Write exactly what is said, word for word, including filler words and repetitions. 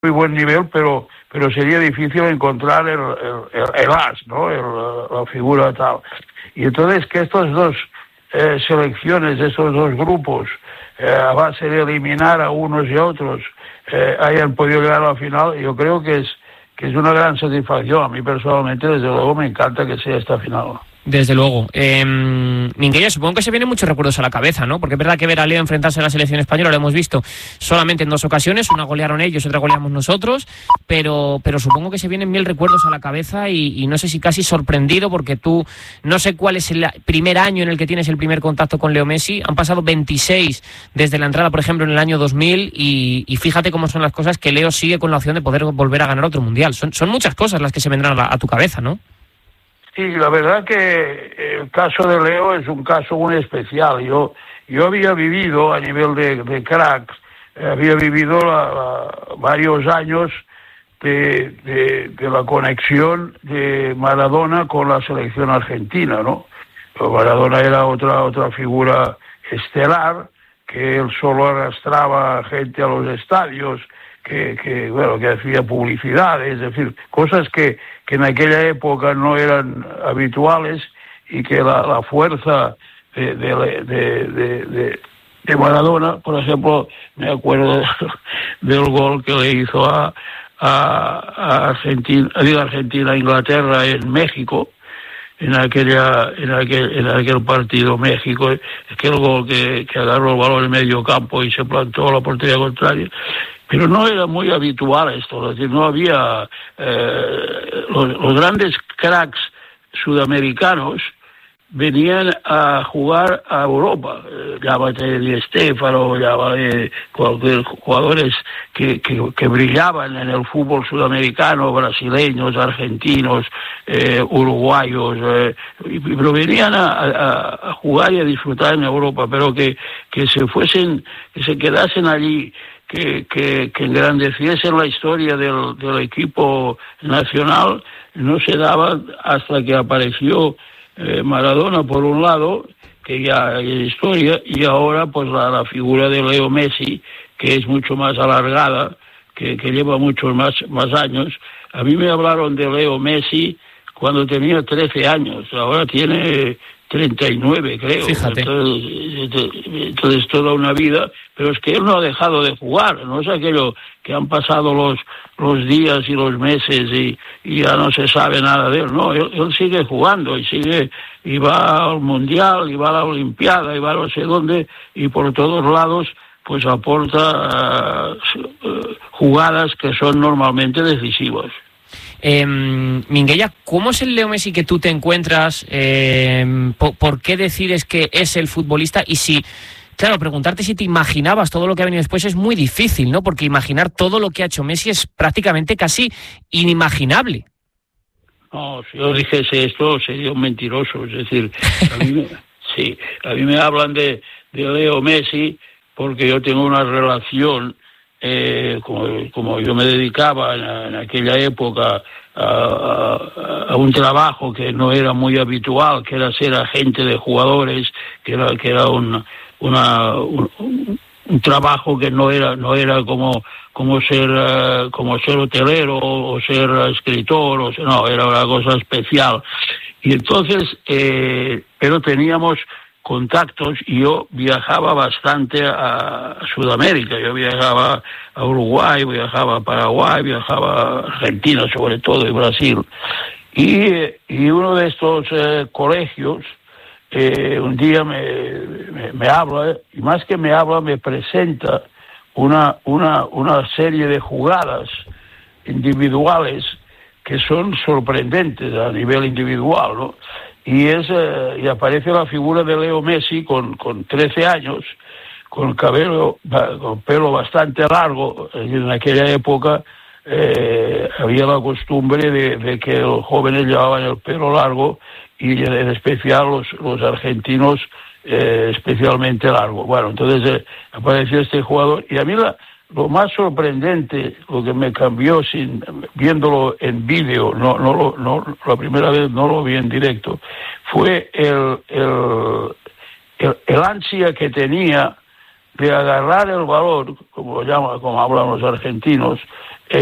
muy buen nivel, pero pero sería difícil encontrar el, el, el, el as, ¿no? El, la figura tal. Y entonces que estas dos eh, selecciones, estos dos grupos, eh, a base de eliminar a unos y a otros, eh, hayan podido llegar a la final, yo creo que es que es una gran satisfacción. A mí personalmente, desde luego, me encanta que sea esta final. Desde luego. Eh, Minguella, supongo que se vienen muchos recuerdos a la cabeza, ¿no? Porque es verdad que ver a Leo enfrentarse a la selección española lo hemos visto solamente en dos ocasiones, una golearon ellos, otra goleamos nosotros, pero pero supongo que se vienen mil recuerdos a la cabeza y, y no sé si casi sorprendido, porque tú, no sé cuál es el primer año en el que tienes el primer contacto con Leo Messi, han pasado veintiséis desde la entrada, por ejemplo, en el año dos mil y, y fíjate cómo son las cosas, que Leo sigue con la opción de poder volver a ganar otro mundial. Son, son muchas cosas las que se vendrán a, la, a tu cabeza, ¿no? Sí, la verdad que el caso de Leo es un caso muy especial. Yo yo había vivido a nivel de, de cracks, eh, había vivido la, la, varios años de, de, de la conexión de Maradona con la selección argentina, ¿no? Maradona era otra otra figura estelar, que él solo arrastraba gente a los estadios, que, que bueno, que hacía publicidad, es decir, cosas que, que en aquella época no eran habituales, y que la, la fuerza de, de, de, de, de, de Maradona, por ejemplo, me acuerdo del gol que le hizo a, a, a Argentina, digo Argentina, a Inglaterra en México, en aquella en aquel en aquel partido México, aquel gol que, que agarró el balón en medio campo y se plantó a la portería contraria. Pero no era muy habitual esto, es decir, no había eh, los, los grandes cracks sudamericanos venían a jugar a Europa, eh, llámate Di Stéfano, llámate cualquier jugadores que, que, que brillaban en el fútbol sudamericano, brasileños, argentinos, eh, uruguayos, eh, pero venían a, a, a jugar y a disfrutar en Europa, pero que, que se fuesen, que se quedasen allí, que, que, que engrandeciesen la historia del, del equipo nacional, no se daba hasta que apareció eh, Maradona por un lado, que ya es historia, y ahora pues la, la figura de Leo Messi, que es mucho más alargada, que, que lleva muchos más, más años. A mí me hablaron de Leo Messi cuando tenía trece años, ahora tiene treinta y nueve, creo. Fíjate. Entonces, entonces toda una vida, pero es que él no ha dejado de jugar, no es aquello que han pasado los los días y los meses y, y ya no se sabe nada de él, no, él, él sigue jugando y sigue, y va al Mundial, y va a la Olimpiada, y va a no sé dónde, y por todos lados pues aporta uh, jugadas que son normalmente decisivas. Eh, Minguella, ¿cómo es el Leo Messi que tú te encuentras? Eh, por, ¿Por qué decides que es el futbolista? Y si, claro, preguntarte si te imaginabas todo lo que ha venido después es muy difícil, ¿no? Porque imaginar todo lo que ha hecho Messi es prácticamente casi inimaginable. No, si yo dijese esto sería un mentiroso, es decir, a mí me, sí, a mí me hablan de, de Leo Messi porque yo tengo una relación. Eh, como, como yo me dedicaba en, en aquella época a, a, a un trabajo que no era muy habitual, que era ser agente de jugadores, que era que era un, una, un, un trabajo que no era no era como como ser uh, como ser hotelero o ser escritor, o ser, no, era una cosa especial. Y entonces, eh, pero teníamos contactos, y yo viajaba bastante a Sudamérica, yo viajaba a Uruguay, viajaba a Paraguay, viajaba a Argentina sobre todo, y Brasil, y, y uno de estos eh, colegios eh, un día me, me, me habla, y más que me habla, me presenta una, una, una serie de jugadas individuales que son sorprendentes a nivel individual, ¿no? Y es eh, y aparece la figura de Leo Messi con, con trece años, con cabello, con pelo bastante largo. En aquella época eh, había la costumbre de, de que los jóvenes llevaban el pelo largo, y en especial los, los argentinos eh, especialmente largo. Bueno, entonces eh, apareció este jugador, y a mí la lo más sorprendente, lo que me cambió sin viéndolo en vídeo, no, no, lo, no la primera vez no lo vi en directo, fue el, el, el, el ansia que tenía de agarrar el balón, como lo llaman, como hablan los argentinos,